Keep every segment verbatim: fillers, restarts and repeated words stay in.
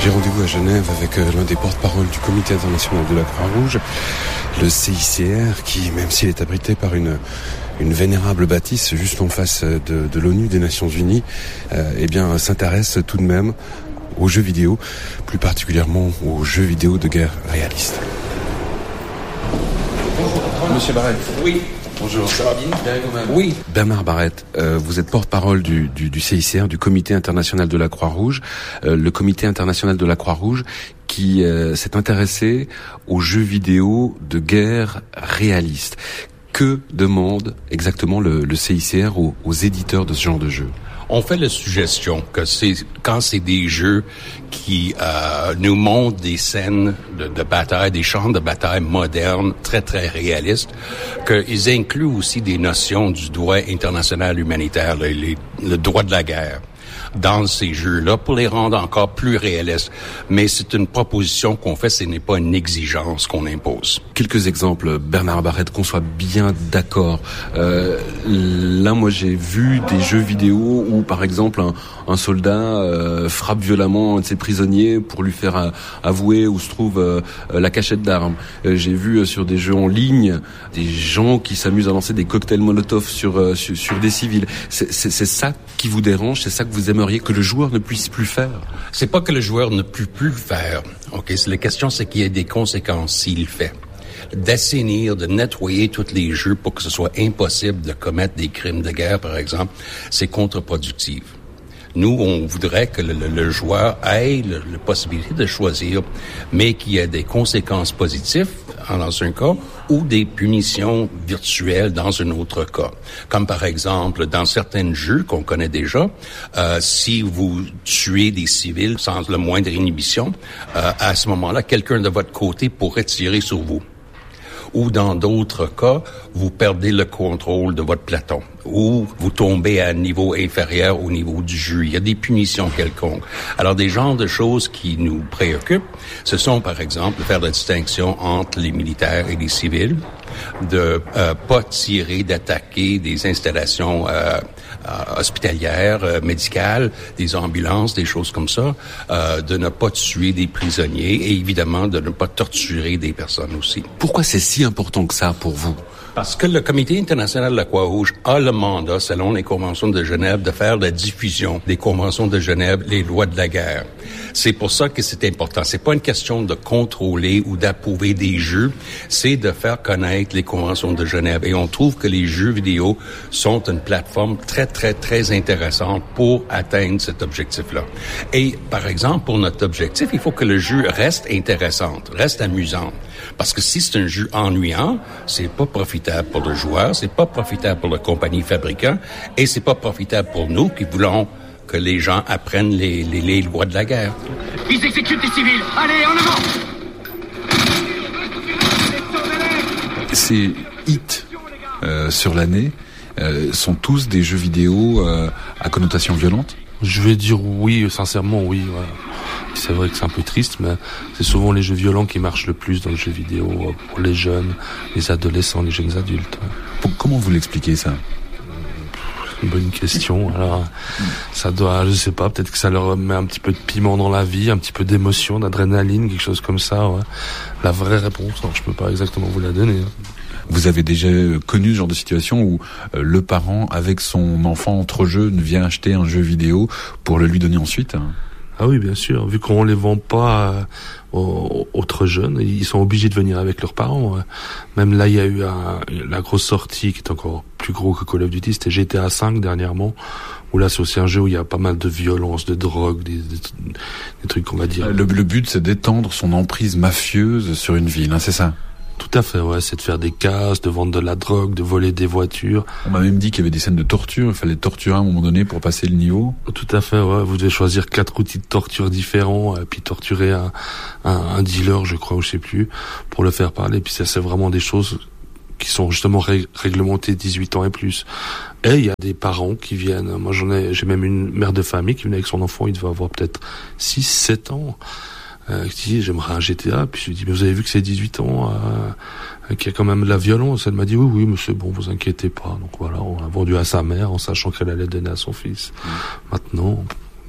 J'ai rendez-vous à Genève avec l'un des porte-parole du Comité international de la Croix-Rouge, le C I C R, qui, même s'il est abrité par une, une vénérable bâtisse juste en face de, de l'ONU des Nations Unies, euh, eh bien, s'intéresse tout de même aux jeux vidéo, plus particulièrement aux jeux vidéo de guerre réalistes. Bonjour, Monsieur Barrett. Oui. Bonjour, ça va bien, bien vous-même? Oui. Bernard Barrett, euh, vous êtes porte-parole du, du, du C I C R, du Comité international de la Croix-Rouge, euh, le Comité international de la Croix-Rouge qui euh, s'est intéressé aux jeux vidéo de guerre réalistes. Que demande exactement le, le C I C R aux, aux éditeurs de ce genre de jeux? On fait la suggestion que c'est quand c'est des jeux qui euh, nous montrent des scènes de, de bataille, des champs de bataille modernes, très très réalistes, qu'ils incluent aussi des notions du droit international humanitaire, le, les, le droit de la guerre dans ces jeux-là pour les rendre encore plus réalistes. Mais c'est une proposition qu'on fait, ce n'est pas une exigence qu'on impose. Quelques exemples, Bernard Barrett, qu'on soit bien d'accord. Euh, là, moi, j'ai vu des jeux vidéo où, par exemple, un, un soldat euh, frappe violemment un de ses prisonniers pour lui faire euh, avouer où se trouve euh, la cachette d'armes. Euh, j'ai vu euh, sur des jeux en ligne des gens qui s'amusent à lancer des cocktails Molotov sur, euh, sur, sur des civils. C'est, c'est, c'est ça qui vous dérange, c'est ça que vous aimeriez que le joueur ne puisse plus faire? C'est pas que le joueur ne puisse plus le faire. Ok, c'est la question, c'est qu'il y ait des conséquences s'il le fait. D'assainir, de nettoyer tous les jeux pour que ce soit impossible de commettre des crimes de guerre, par exemple, c'est contre-productif. Nous, on voudrait que le, le, le joueur ait le, la possibilité de choisir, mais qu'il y ait des conséquences positives dans un cas ou des punitions virtuelles dans un autre cas. Comme par exemple, dans certains jeux qu'on connaît déjà, euh, si vous tuez des civils sans la moindre inhibition, euh, à ce moment-là, quelqu'un de votre côté pourrait tirer sur vous. Ou dans d'autres cas, vous perdez le contrôle de votre peloton, ou vous tombez à un niveau inférieur au niveau du jeu. Il y a des punitions quelconques. Alors, des genres de choses qui nous préoccupent, ce sont, par exemple, de faire la distinction entre les militaires et les civils, de euh, pas tirer, d'attaquer des installations euh, euh, hospitalières, euh, médicales, des ambulances, des choses comme ça, euh, de ne pas tuer des prisonniers et évidemment de ne pas torturer des personnes aussi. Pourquoi c'est si important que ça pour vous? Parce que le Comité international de la Croix-Rouge a le mandat, selon les conventions de Genève, de faire la diffusion des conventions de Genève, les lois de la guerre. C'est pour ça que c'est important. C'est pas une question de contrôler ou d'approuver des jeux, c'est de faire connaître les conventions de Genève. Et on trouve que les jeux vidéo sont une plateforme très, très, très intéressante pour atteindre cet objectif-là. Et, par exemple, pour notre objectif, il faut que le jeu reste intéressant, reste amusant. Parce que si c'est un jeu ennuyant, c'est pas profitable pour le joueur, c'est pas profitable pour la compagnie fabricant, et c'est pas profitable pour nous qui voulons que les gens apprennent les, les, les lois de la guerre. Ils exécutent des civils! Allez, en avant! Ces hits euh, sur l'année euh, sont tous des jeux vidéo euh, à connotation violente? Je vais dire oui, sincèrement oui. Ouais. C'est vrai que c'est un peu triste, mais c'est souvent les jeux violents qui marchent le plus dans le jeu vidéo pour les jeunes, les adolescents, les jeunes adultes. Pour, comment vous l'expliquez ça? Une bonne question. Alors, ça doit, je sais pas, peut-être que ça leur met un petit peu de piment dans la vie, un petit peu d'émotion, d'adrénaline, quelque chose comme ça. Ouais. La vraie réponse, non, je peux pas exactement vous la donner. Hein. Vous avez déjà connu ce genre de situation où euh, le parent, avec son enfant entre jeux, vient acheter un jeu vidéo pour le lui donner ensuite? Hein? Ah oui, bien sûr. Vu qu'on les vend pas euh, aux autres jeunes, ils sont obligés de venir avec leurs parents. Même là, il y a eu un, la grosse sortie qui est encore plus gros que Call of Duty, c'était G T A cinq dernièrement, où là, c'est aussi un jeu où il y a pas mal de violence, de drogue, des, des, des trucs qu'on va dire. Le, le but, c'est d'étendre son emprise mafieuse sur une ville, hein, c'est ça? Tout à fait, ouais, c'est de faire des casses, de vendre de la drogue, de voler des voitures. On m'a même dit qu'il y avait des scènes de torture, il fallait torturer à un moment donné pour passer le niveau. Tout à fait, ouais, vous devez choisir quatre outils de torture différents, et puis torturer un, un, un dealer, je crois, ou je sais plus, pour le faire parler. Puis ça, c'est vraiment des choses qui sont justement ré- réglementées dix-huit ans et plus. Et il y a des parents qui viennent, moi j'en ai, j'ai même une mère de famille qui venait avec son enfant, il devait avoir peut-être six sept ans. Euh, qui dit j'aimerais un G T A, puis je lui dis mais vous avez vu que c'est dix-huit ans, euh, qu'il y a quand même de la violence. Elle m'a dit oui oui mais c'est bon, vous inquiétez pas. Donc voilà, on a vendu à sa mère en sachant qu'elle allait donner à son fils. Mmh. Maintenant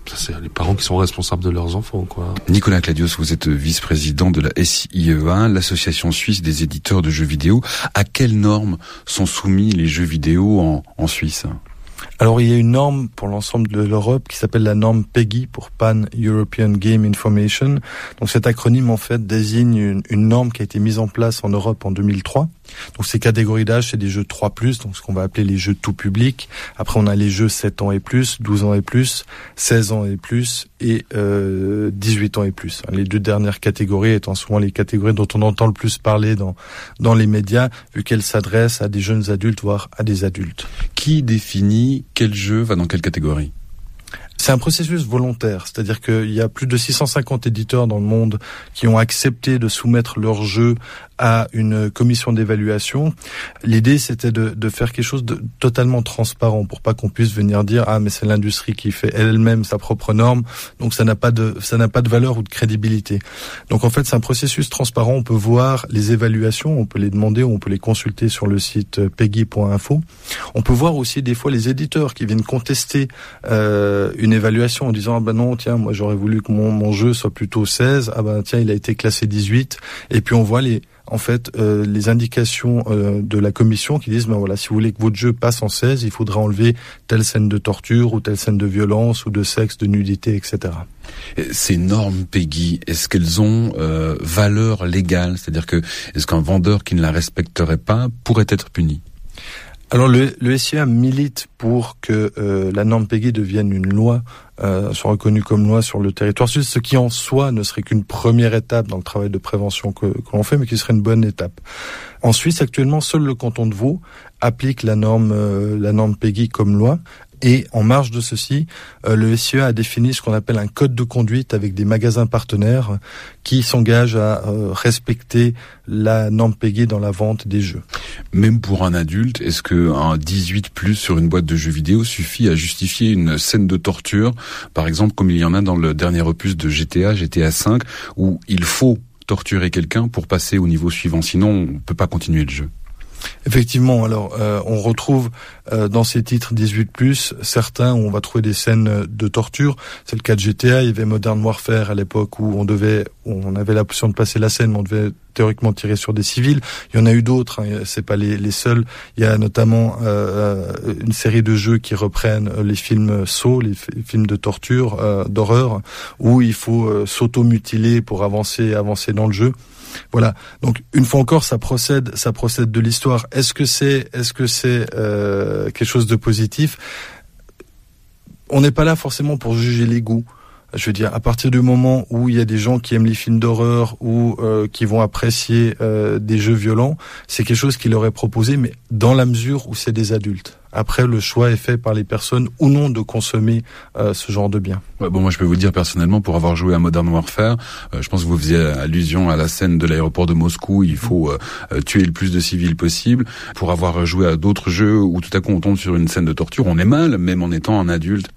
Ça, c'est les parents qui sont responsables de leurs enfants, quoi. Nicolas Cladios, vous êtes vice-président de la S I E A, l'association suisse des éditeurs de jeux vidéo. À quelles normes sont soumis les jeux vidéo en, en Suisse ? Alors il y a une norme pour l'ensemble de l'Europe qui s'appelle la norme PEGI pour Pan European Game Information. Donc cet acronyme en fait désigne une, une norme qui a été mise en place en Europe en deux mille trois. Donc ces catégories d'âge, c'est des jeux trois plus, donc ce qu'on va appeler les jeux tout public. Après on a les jeux sept ans et plus, douze ans et plus, seize ans et plus et euh, dix-huit ans et plus. Les deux dernières catégories étant souvent les catégories dont on entend le plus parler dans dans les médias, vu qu'elles s'adressent à des jeunes adultes, voire à des adultes. Qui définit quel jeu va dans quelle catégorie ? C'est un processus volontaire, c'est-à-dire qu'il y a plus de six cent cinquante éditeurs dans le monde qui ont accepté de soumettre leurs jeux à une commission d'évaluation. L'idée, c'était de, de faire quelque chose de totalement transparent pour pas qu'on puisse venir dire ah mais c'est l'industrie qui fait elle-même sa propre norme, donc ça n'a pas de ça n'a pas de valeur ou de crédibilité. Donc en fait, c'est un processus transparent. On peut voir les évaluations, on peut les demander, on peut les consulter sur le site peggy point info. On peut voir aussi des fois les éditeurs qui viennent contester euh, une évaluation en disant ah ben non tiens moi j'aurais voulu que mon, mon jeu soit plutôt seize, ah ben tiens il a été classé dix-huit, et puis on voit les en fait euh, les indications euh, de la commission qui disent ben voilà, si vous voulez que votre jeu passe en seize, il faudra enlever telle scène de torture ou telle scène de violence ou de sexe, de nudité, et cetera. Ces normes PEGI, est-ce qu'elles ont euh, valeur légale ? C'est-à-dire que est-ce qu'un vendeur qui ne la respecterait pas pourrait être puni ? Alors le, le S I E A milite pour que euh, la norme PEGI devienne une loi, euh, soit reconnue comme loi sur le territoire suisse, ce qui en soi ne serait qu'une première étape dans le travail de prévention que, que l'on fait, mais qui serait une bonne étape. En Suisse, actuellement, seul le canton de Vaud applique la norme, euh, la norme PEGI comme loi. Et en marge de ceci, euh, le S I E A a défini ce qu'on appelle un code de conduite avec des magasins partenaires qui s'engagent à euh, respecter la norme PEGI dans la vente des jeux. Même pour un adulte, est-ce qu'un dix-huit plus sur une boîte de jeux vidéo suffit à justifier une scène de torture, par exemple comme il y en a dans le dernier opus de G T A, G T A cinq, où il faut torturer quelqu'un pour passer au niveau suivant, sinon on ne peut pas continuer le jeu? Effectivement, alors euh, on retrouve euh, dans ces titres dix-huit plus, certains où on va trouver des scènes de torture. C'est le cas de G T A, il y avait Modern Warfare à l'époque où on devait, où on avait la possibilité de passer la scène, mais on devait théoriquement tirer sur des civils. Il y en a eu d'autres, hein, c'est pas les, les seuls. Il y a notamment euh, une série de jeux qui reprennent les films Saw, les, f- les films de torture, euh, d'horreur, où il faut euh, s'auto-mutiler pour avancer, avancer dans le jeu. Voilà. Donc une fois encore, ça procède, ça procède de l'histoire. Est-ce que c'est, est-ce que c'est euh, quelque chose de positif ? On n'est pas là forcément pour juger les goûts. Je veux dire, à partir du moment où il y a des gens qui aiment les films d'horreur ou euh, qui vont apprécier euh, des jeux violents, c'est quelque chose qui leur est proposé, mais dans la mesure où c'est des adultes. Après, le choix est fait par les personnes ou non de consommer euh, ce genre de biens. Ouais, bon, moi, je peux vous dire personnellement, pour avoir joué à Modern Warfare, euh, je pense que vous faisiez allusion à la scène de l'aéroport de Moscou. Il faut euh, tuer le plus de civils possible. Pour avoir joué à d'autres jeux où tout à coup on tombe sur une scène de torture, on est mal, même en étant un adulte.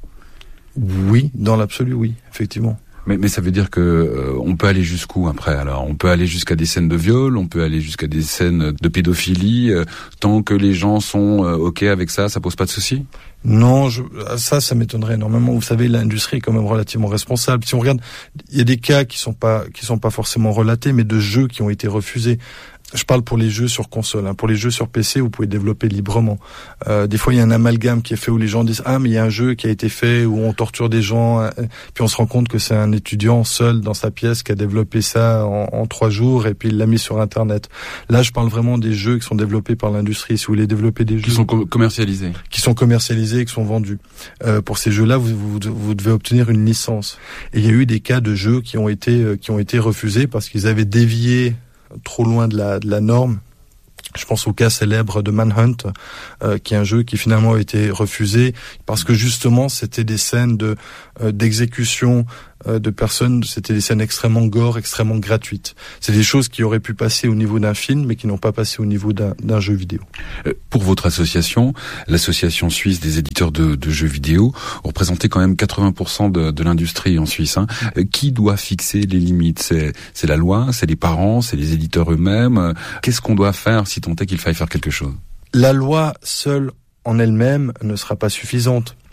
Oui, dans l'absolu, oui, effectivement. Mais, mais ça veut dire que euh, on peut aller jusqu'où après? Alors, on peut aller jusqu'à des scènes de viol, on peut aller jusqu'à des scènes de pédophilie. Euh, tant que les gens sont euh, ok avec ça, ça pose pas de souci? Non, je, ça, ça m'étonnerait énormément. Vous savez, l'industrie est quand même relativement responsable. Si on regarde, il y a des cas qui sont pas, qui sont pas forcément relatés, mais de jeux qui ont été refusés. Je parle pour les jeux sur console. Hein. Pour les jeux sur P C, vous pouvez développer librement. Euh, des fois, il y a un amalgame qui est fait où les gens disent « Ah, mais il y a un jeu qui a été fait où on torture des gens. » Puis on se rend compte que c'est un étudiant seul dans sa pièce qui a développé ça en, en trois jours et puis il l'a mis sur Internet. Là, je parle vraiment des jeux qui sont développés par l'industrie. Si vous voulez développer des jeux... Qui sont com- commercialisés. Qui sont commercialisés et qui sont vendus. Euh, pour ces jeux-là, vous, vous, vous devez obtenir une licence. Et il y a eu des cas de jeux qui ont été, euh, qui ont été refusés parce qu'ils avaient dévié trop loin de la, de la norme. Je pense au cas célèbre de Manhunt, euh, qui est un jeu qui finalement a été refusé parce que justement c'était des scènes de euh, d'exécution euh, de personnes, c'était des scènes extrêmement gore, extrêmement gratuites. C'est des choses qui auraient pu passer au niveau d'un film, mais qui n'ont pas passé au niveau d'un, d'un jeu vidéo. Euh, pour votre association, l'association suisse des éditeurs de, de jeux vidéo, vous représentez quand même quatre-vingts pour cent de, de l'industrie en Suisse. Hein. Euh, qui doit fixer les limites? C'est, c'est la loi, c'est les parents, c'est les éditeurs eux-mêmes. Euh, qu'est-ce qu'on doit faire si tant est qu'il faille faire quelque chose? La loi seule en elle-même ne sera pas suffisante.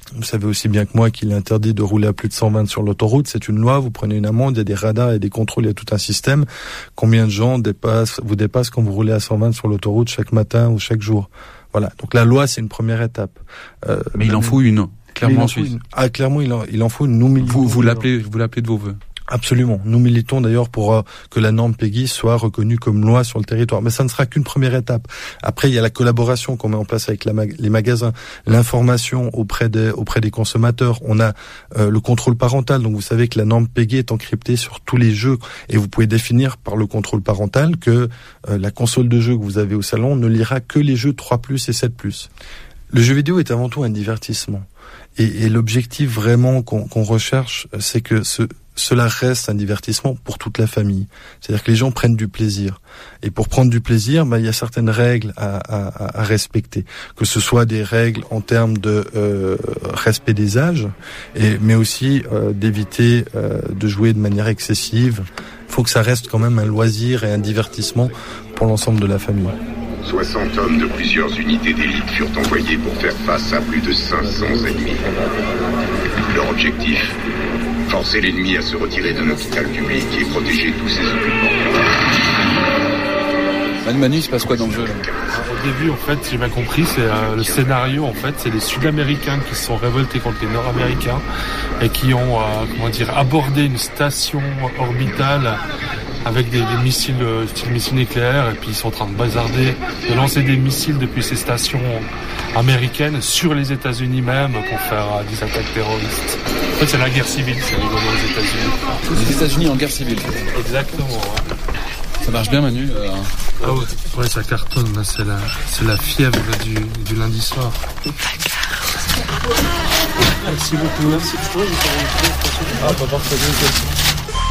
Vous savez aussi bien que moi qu'il est interdit de rouler à plus de cent vingt sur l'autoroute. C'est une loi. Vous prenez une amende, il y a des radars, il y a des contrôles, il y a tout un système. Combien de gens dépassent, vous dépassent quand vous roulez à cent vingt sur l'autoroute chaque matin ou chaque jour? Voilà. Donc la loi, c'est une première étape. Euh, Mais il en faut une, clairement en Suisse. Une. Ah, clairement, il en, il en faut une. Nous militons. Vous, vous l'appelez, vous l'appelez de vos vœux. Absolument. Nous militons d'ailleurs pour euh, que la norme PEGI soit reconnue comme loi sur le territoire. Mais ça ne sera qu'une première étape. Après, il y a la collaboration qu'on met en place avec la mag- les magasins, l'information auprès des auprès des consommateurs. On a euh, le contrôle parental. Donc vous savez que la norme PEGI est encryptée sur tous les jeux et vous pouvez définir par le contrôle parental que euh, la console de jeu que vous avez au salon ne lira que les jeux trois plus et sept plus. Le jeu vidéo est avant tout un divertissement. Et, et l'objectif vraiment qu'on, qu'on recherche, c'est que ce cela reste un divertissement pour toute la famille. C'est-à-dire que les gens prennent du plaisir. Et pour prendre du plaisir, bah, il y a certaines règles à, à, à respecter. Que ce soit des règles en termes de euh, respect des âges, et, mais aussi euh, d'éviter euh, de jouer de manière excessive. Il faut que ça reste quand même un loisir et un divertissement pour l'ensemble de la famille. soixante hommes de plusieurs unités d'élite furent envoyés pour faire face à plus de cinq cents ennemis. Leur objectif, forcer l'ennemi à se retirer d'un hôpital public et protéger tous ses occupants. Manu, Manu, il se passe quoi dans le jeu là ? Au début, en fait, j'ai bien compris, c'est euh, le scénario, en fait, c'est les Sud-Américains qui se sont révoltés contre les Nord-Américains et qui ont, euh, comment dire, abordé une station orbitale avec des, des missiles, euh, style missiles nucléaires, et puis ils sont en train de bazarder, de lancer des missiles depuis ces stations américaines sur les États-Unis même pour faire euh, des attaques terroristes. En fait, c'est la guerre civile, c'est rigolo aux États-Unis. Les États-Unis en guerre civile. Exactement, ouais. Ça marche bien, Manu euh... Ah ouais, ouais, ça cartonne, là, c'est la, c'est la fièvre du, du lundi soir. Merci beaucoup. Merci. Ah, on va voir ça.